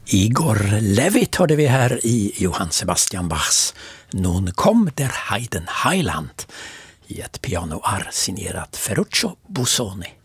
Igor Levit hörde vi här i Johann Sebastian Bachs Nun kom der Heiden Heiland i ett pianoar signerat Ferruccio Busoni.